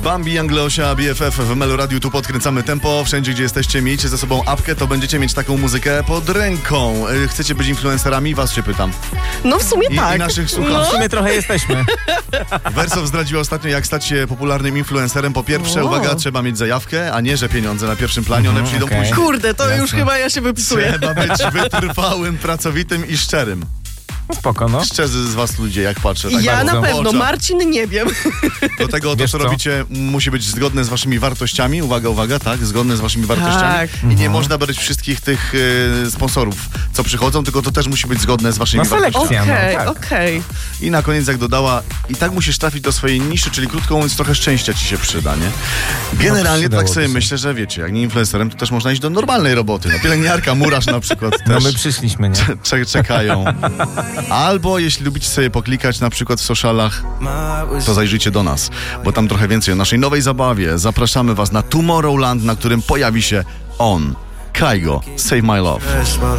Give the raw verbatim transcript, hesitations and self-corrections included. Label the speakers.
Speaker 1: Bambi, Angleosia, B F F w Melo Radiu, tu podkręcamy tempo. Wszędzie, gdzie jesteście, miejcie ze sobą apkę, to będziecie mieć taką muzykę pod ręką. Chcecie być influencerami? Was się pytam.
Speaker 2: No w sumie
Speaker 1: I,
Speaker 2: tak.
Speaker 1: I naszych słuchaczy.
Speaker 2: No.
Speaker 3: W sumie trochę jesteśmy.
Speaker 1: Wersow zdradziła ostatnio, jak stać się popularnym influencerem. Po pierwsze,
Speaker 2: O.
Speaker 1: uwaga, trzeba mieć zajawkę, a nie, że pieniądze na pierwszym planie, one
Speaker 3: Mhm,
Speaker 1: przyjdą
Speaker 3: okej.
Speaker 1: później.
Speaker 2: Kurde, to
Speaker 3: Jasne.
Speaker 2: już chyba ja się wypisuję.
Speaker 1: Trzeba być wytrwałym, pracowitym i szczerym.
Speaker 3: No spoko, no.
Speaker 1: Szczerzy z was ludzie, jak patrzę. Tak
Speaker 2: Ja
Speaker 1: bardzo
Speaker 2: na
Speaker 1: w
Speaker 2: pewno,
Speaker 1: oczach.
Speaker 2: Marcin nie wiem.
Speaker 1: Do tego to,
Speaker 3: Wiesz
Speaker 1: co
Speaker 3: co?
Speaker 1: robicie, musi być zgodne z waszymi wartościami. Uwaga, uwaga, tak, zgodne z waszymi wartościami.
Speaker 2: Tak.
Speaker 1: I nie można brać wszystkich tych y, sponsorów, co przychodzą, tylko to też musi być zgodne z waszymi
Speaker 3: No selekcja.
Speaker 1: wartościami.
Speaker 2: Okej,
Speaker 3: tak.
Speaker 2: okej.
Speaker 1: I na koniec, jak dodała, i tak musisz trafić do swojej niszy, czyli krótko mówiąc, trochę szczęścia ci się przyda, nie? Generalnie
Speaker 3: No,
Speaker 1: tak sobie
Speaker 3: przydałoby się.
Speaker 1: myślę, że wiecie, jak nie influencerem, to też można iść do normalnej roboty. No, pielęgniarka, murarz na przykład
Speaker 3: No
Speaker 1: też
Speaker 3: my przyszliśmy, nie?
Speaker 1: cze- czekają. Albo jeśli lubicie sobie poklikać na przykład w socialach, to zajrzyjcie do nas, bo tam trochę więcej o naszej nowej zabawie. Zapraszamy was na Tomorrowland, na którym pojawi się on, Kygo, Save My Love.